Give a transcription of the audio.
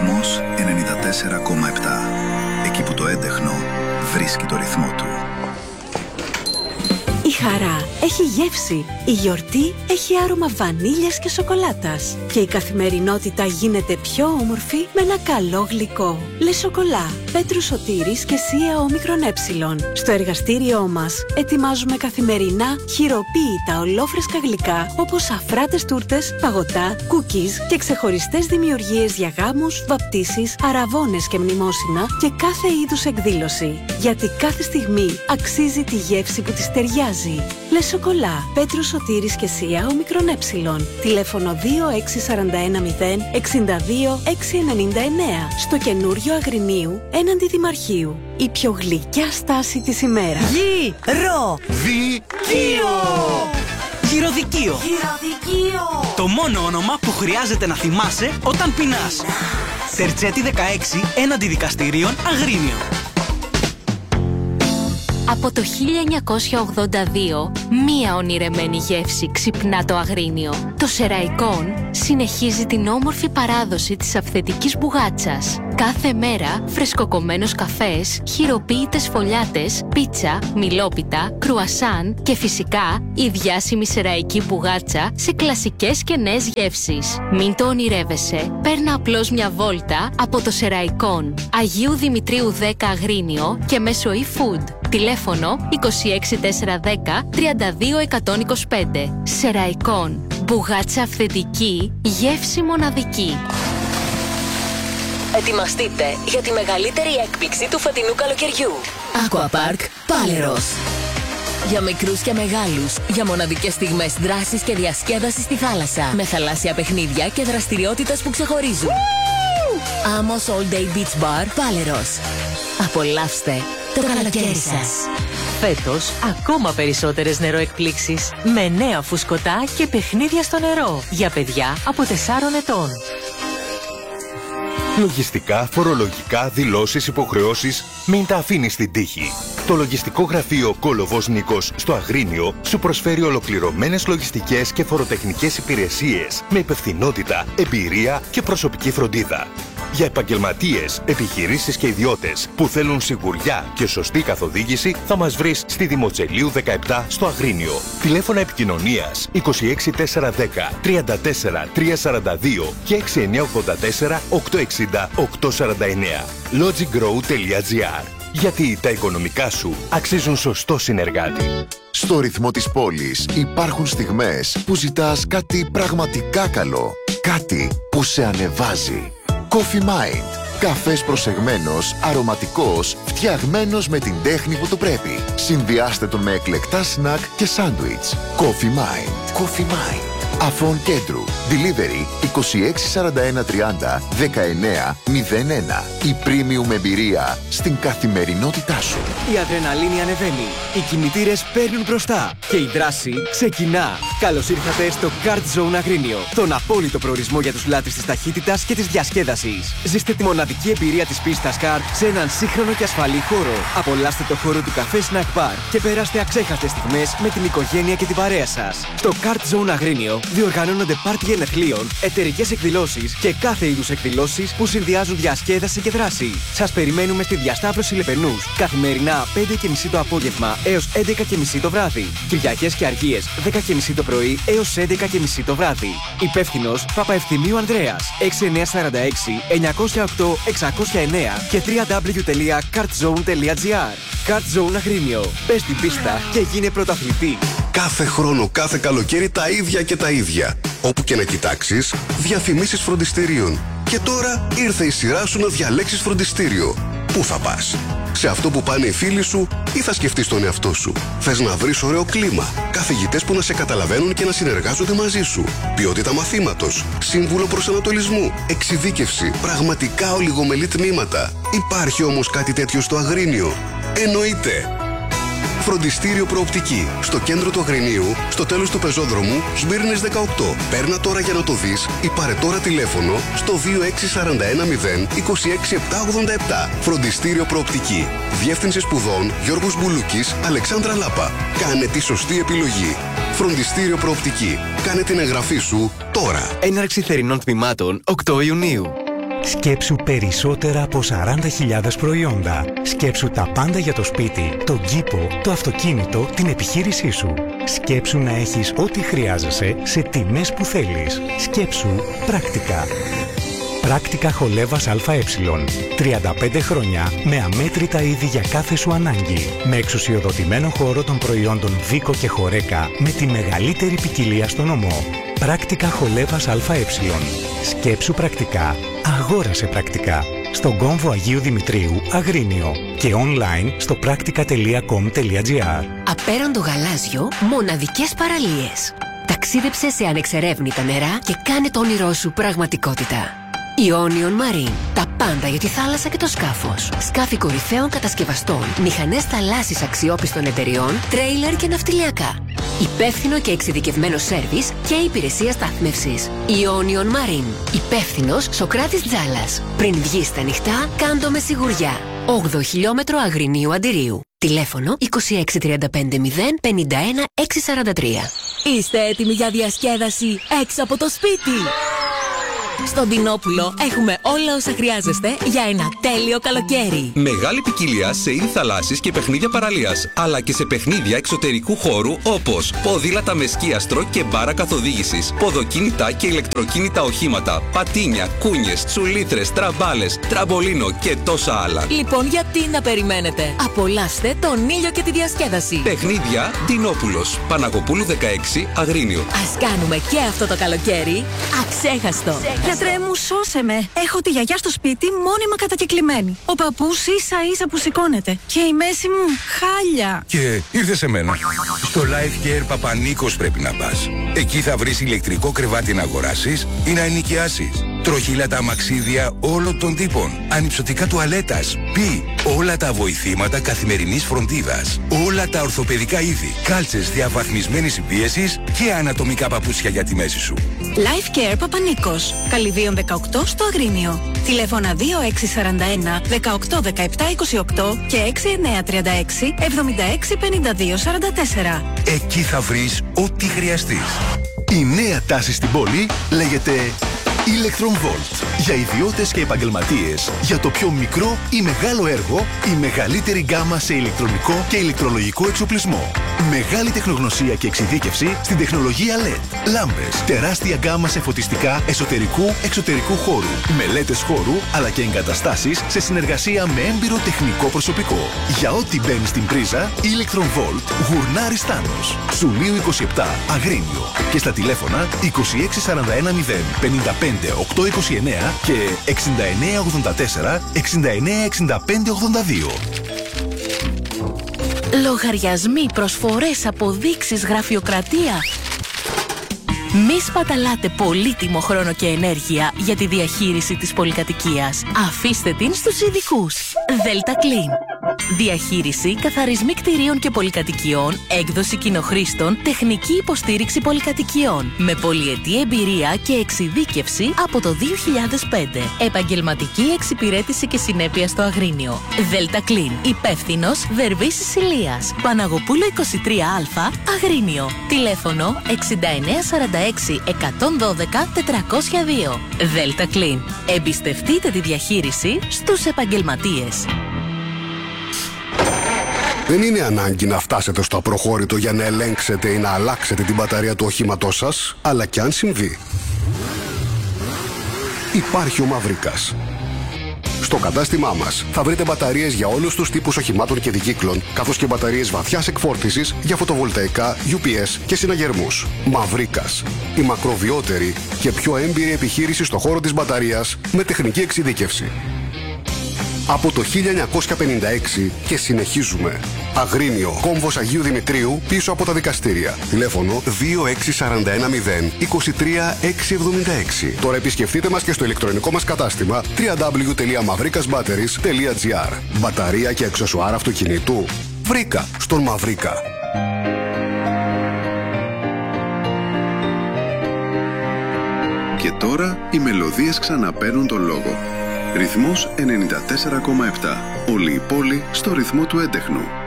Ρυθμός 94,7. Εκεί που το έντεχνο βρίσκει το ρυθμό του. Η χαρά έχει γεύση. Η γιορτή έχει άρωμα βανίλιας και σοκολάτας. Και η καθημερινότητα γίνεται πιο όμορφη με ένα καλό γλυκό. Le Chocolat, Πέτρου Σωτήρης και Σία Όμικρον Ε. Στο εργαστήριό μας ετοιμάζουμε καθημερινά χειροποίητα ολόφρεσκα γλυκά όπως αφράτες τούρτες, παγωτά, cookies και ξεχωριστές δημιουργίες για γάμους, βαπτίσεις, αραβώνες και μνημόσυνα και κάθε είδους εκδήλωση. Γιατί κάθε στιγμή αξίζει τη γεύση που της ταιριάζει. Le Chocolat, Πέτρου Σωτήρης και Σία Όμικρον Ε. Τηλέφωνο 26410 62 699. Στο καινούριο Αγρινίου έναντι Δημαρχείου. Η πιο γλυκιά στάση της ημέρας. Γυρο-δι-κείο! Γυροδικείο. Το μόνο όνομα που χρειάζεται να θυμάσαι όταν πεινάς. Τερτσέτη 16 έναντι δικαστηρίων Αγρίνιο. Από το 1982, μία ονειρεμένη γεύση ξυπνά το Αγρίνιο. Το Σεραϊκόν συνεχίζει την όμορφη παράδοση της αυθεντικής μπουγάτσας. Κάθε μέρα φρεσκοκομμένος καφές, χειροποίητες φωλιάτες, πίτσα, μιλόπιτα, κρουασάν και φυσικά η διάσημη σεραϊκή μπουγάτσα σε κλασικές και νέες γεύσεις. Μην το ονειρεύεσαι, παίρνα απλώς μια βόλτα από το Σεραϊκόν. Αγίου Δημητρίου 10 Αγρίνιο και μέσω eFood. Τηλέφωνο 26410 32125. Σεραϊκόν. Μπουγάτσα αυθεντική, γεύση μοναδική. Ετοιμαστείτε για τη μεγαλύτερη έκπληξη του φετινού καλοκαιριού. Aquapark Πάλερος. Για μικρούς και μεγάλους, για μοναδικές στιγμές δράσης και διασκέδασης στη θάλασσα. Με θαλάσσια παιχνίδια και δραστηριότητες που ξεχωρίζουν. Amos All Day Beach Bar Πάλερος. Απολαύστε το καλοκαίρι σας. Φέτος, ακόμα περισσότερες νεροεκπλήξεις. Με νέα φουσκωτά και παιχνίδια στο νερό. Για παιδιά από 4 ετών. Λογιστικά, φορολογικά, δηλώσεις, υποχρεώσεις, μην τα αφήνεις στην τύχη. Το λογιστικό γραφείο Κόλοβος Νίκος στο Αγρίνιο σου προσφέρει ολοκληρωμένες λογιστικές και φοροτεχνικές υπηρεσίες με υπευθυνότητα, εμπειρία και προσωπική φροντίδα. Για επαγγελματίες, επιχειρήσεις και ιδιώτες που θέλουν σιγουριά και σωστή καθοδήγηση θα μας βρεις στη Δημοτσελίου 17 στο Αγρίνιο. Τηλέφωνα επικοινωνίας 26410 34 342 και 6984 860 849. logicgrow.gr. Γιατί τα οικονομικά σου αξίζουν σωστό συνεργάτη. Στο ρυθμό της πόλης υπάρχουν στιγμές που ζητάς κάτι πραγματικά καλό. Κάτι που σε ανεβάζει. Coffee Mind. Καφές προσεγμένος, αρωματικός, φτιαγμένος με την τέχνη που του πρέπει. Συνδυάστε τον με εκλεκτά σνακ και σάντουιτς. Coffee Mind. Coffee Mind. Αφών Κέντρου. Delivery 264130 1901. Η premium εμπειρία στην καθημερινότητά σου. Η αδρεναλίνη ανεβαίνει. Οι κινητήρες παίρνουν μπροστά. Και η δράση ξεκινά. Καλώς ήρθατε στο Kart Zone Αγρίνιο. Τον απόλυτο προορισμό για τους λάτρεις της ταχύτητας και της διασκέδασης. Ζήστε τη μοναδική εμπειρία της πίστας Kart σε έναν σύγχρονο και ασφαλή χώρο. Απολαύστε το χώρο του καφέ Snack Bar και περάστε αξέχαστες στιγμές με την οικογένεια και την παρέα σας. Στο Kart Zone Αγρίνιο διοργανώνονται πάρτι γενεθλίων, εταιρικές εκδηλώσεις και κάθε είδους εκδηλώσεις που συνδυάζουν διασκέδαση και δράση. Σας περιμένουμε στη διασταύρωση Λεπενούς καθημερινά 5:30 το απόγευμα έως 11:30 το βράδυ. Κυριακές και Αργίες 10:30 το πρωί έως 11:30 το βράδυ. Υπεύθυνος Παπαευθυμίου Ανδρέας 6946 908 609 και www.kartzone.gr. Kart Zone Αγρίνιο. Πες την πίστα και γίνε πρωταθλητή. Κάθε χρόνο, κάθε καλοκαίρι τα ίδια και τα ίδια. Όπου και να κοιτάξεις, διαφημίσεις φροντιστηρίων. Και τώρα ήρθε η σειρά σου να διαλέξεις φροντιστήριο. Πού θα πας? Σε αυτό που πάνε οι φίλοι σου ή θα σκεφτείς τον εαυτό σου? Θες να βρεις ωραίο κλίμα, καθηγητές που να σε καταλαβαίνουν και να συνεργάζονται μαζί σου, ποιότητα μαθήματος, σύμβουλο προσανατολισμού, εξειδίκευση, πραγματικά ολιγομελή τμήματα. Υπάρχει όμως κάτι τέτοιο στο Αγρίνιο? Εννοείται! Φροντιστήριο Προοπτική. Στο κέντρο του Αγρινίου, στο τέλος του πεζόδρομου, Σμύρνης 18. Παίρνα τώρα για να το δεις ή πάρε τώρα τηλέφωνο στο 26410 26787. Φροντιστήριο Προοπτική. Διεύθυνση σπουδών Γιώργος Μπουλούκης, Αλεξάνδρα Λάπα. Κάνε τη σωστή επιλογή. Φροντιστήριο Προοπτική. Κάνε την εγγραφή σου τώρα. Έναρξη θερινών τμήματων 8 Ιουνίου. Σκέψου περισσότερα από 40.000 προϊόντα. Σκέψου τα πάντα για το σπίτι, τον κήπο, το αυτοκίνητο, την επιχείρησή σου. Σκέψου να έχεις ό,τι χρειάζεσαι σε τιμές που θέλεις. Σκέψου πρακτικά. Πράκτικα Χολέβας ΑΕ. 35 χρόνια με αμέτρητα είδη για κάθε σου ανάγκη. Με εξουσιοδοτημένο χώρο των προϊόντων Βίκο και Χορέκα με τη μεγαλύτερη ποικιλία στον ομό. Πράκτικα Χολέβας ΑΕ. Σκέψου πρακτικά. Αγόρασε πρακτικά. Στον κόμβο Αγίου Δημητρίου, Αγρίνιο. Και online στο praktika.com.gr. Απέραντο γαλάζιο, μοναδικές παραλίες. Ταξίδεψε σε ανεξερεύνητα νερά και κάνε το όνειρό σου πραγματικότητα. Ionion Marine. Τα πάντα για τη θάλασσα και το σκάφος. Σκάφη κορυφαίων κατασκευαστών, μηχανές θαλάσσης αξιόπιστων εταιριών, τρέιλερ και ναυτιλιακά. Υπεύθυνο και εξειδικευμένο σέρβις και υπηρεσία στάθμευσης. Ionion Marine. Υπεύθυνος Σοκράτης Τζάλας. Πριν βγεις στα νυχτά, κάντο με σιγουριά. 8ο χιλιόμετρο Αγρινίου Αντιρίου. Τηλέφωνο 2635 051 643. Είστε έτοιμοι για διασκέδαση έξω από το σπίτι? Στον Δινόπουλο έχουμε όλα όσα χρειάζεστε για ένα τέλειο καλοκαίρι. Μεγάλη ποικιλία σε είδη θαλάσσης και παιχνίδια παραλίας, αλλά και σε παιχνίδια εξωτερικού χώρου όπως ποδήλατα με σκίαστρο και μπάρα καθοδήγησης, ποδοκίνητα και ηλεκτροκίνητα οχήματα, πατίνια, κούνιες, τσουλήθρες, τραμπάλες, τραμπολίνο και τόσα άλλα. Λοιπόν, γιατί να περιμένετε? Απολαύστε τον ήλιο και τη διασκέδαση. Παιχνίδια Δινόπουλος, Παναγοπούλου 16, Αγρίνιο. Ας κάνουμε και αυτό το καλοκαίρι αξέχαστο. Γιατρέ μου, σώσε με. Έχω τη γιαγιά στο σπίτι μόνιμα κατακεκλημένη. Ο παππούς ίσα που σηκώνεται. Και η μέση μου χάλια. Και ήρθε σε μένα. Στο Life Care Παπανίκος πρέπει να πας. Εκεί θα βρεις ηλεκτρικό κρεβάτι να αγοράσεις ή να ενοικιάσεις. Τροχύλατα αμαξίδια όλων των τύπων. Ανυψωτικά τουαλέτας. Όλα τα βοηθήματα καθημερινής φροντίδας. Όλα τα ορθοπαιδικά είδη. Κάλτσες διαβαθμισμένης πίεσης και ανατομικά παπούτσια για τη μέση σου. Life Care Παπανίκος. Καλυβίων 18 στο Αγρίνιο. Τηλέφωνα 2641 18 17 28 και 6936 76 52 44. Εκεί θα βρεις ό,τι χρειαστείς. Η νέα τάση στην πόλη λέγεται Electron Volt. Για ιδιώτες και επαγγελματίες. Για το πιο μικρό ή μεγάλο έργο, η μεγαλύτερη γκάμα σε ηλεκτρονικό και ηλεκτρολογικό εξοπλισμό. Μεγάλη τεχνογνωσία και εξειδίκευση στην τεχνολογία LED. Λάμπες, τεράστια γκάμα σε φωτιστικά εσωτερικού χώρου. Μελέτες χώρου αλλά και εγκαταστάσεις σε συνεργασία με έμπειρο τεχνικό προσωπικό. Για ό,τι μπαίνει στην πρίζα, Electron Volt γουρνάρι Στάνος. Σουλίου 27, Αγρίνιο. Και στα τηλέφωνα 2641 0 55 829 και 6984 6965 82. Λογαριασμοί, προσφορές, αποδείξεις, γραφειοκρατία. Μη σπαταλάτε πολύτιμο χρόνο και ενέργεια για τη διαχείριση της πολυκατοικίας. Αφήστε την στους ειδικούς. Delta Clean. Διαχείριση, καθαρισμοί κτηρίων και πολυκατοικιών, έκδοση κοινοχρήστων, τεχνική υποστήριξη πολυκατοικιών. Με πολυετή εμπειρία και εξειδίκευση από το 2005. Επαγγελματική εξυπηρέτηση και συνέπεια στο Αγρίνιο. Delta Clean. Υπεύθυνος Δερβίσης Ηλίας. Παναγοπούλου 23Α, Αγρίνιο. Τηλέφωνο 6946 112 402. Delta Clean. Εμπιστευτείτε τη διαχείριση στους επαγγελματίες. Δεν είναι ανάγκη να φτάσετε στο απροχώρητο για να ελέγξετε ή να αλλάξετε την μπαταρία του οχήματός σας, αλλά κι αν συμβεί. Υπάρχει ο Μαυρίκας. Στο κατάστημά μας θα βρείτε μπαταρίες για όλους τους τύπους οχημάτων και δικύκλων, καθώς και μπαταρίες βαθιάς εκφόρτισης για φωτοβολταϊκά, UPS και συναγερμούς. Μαυρίκας. Η μακροβιότερη και πιο έμπειρη επιχείρηση στο χώρο της μπαταρίας με τεχνική εξειδίκευση. Από το 1956 και συνεχίζουμε. Αγρίνιο, κόμβος Αγίου Δημητρίου, πίσω από τα δικαστήρια. Τηλέφωνο 2641 0 23 676. Τώρα επισκεφτείτε μας και στο ηλεκτρονικό μας κατάστημα www.mavrikasbatteries.gr. Μπαταρία και αξεσουάρ αυτοκινήτου. Βρήκα στον Μαυρίκα. Και τώρα οι μελωδίες ξαναπαίρνουν τον λόγο. Ρυθμός 94,7. Όλη η πόλη στο ρυθμό του έντεχνου.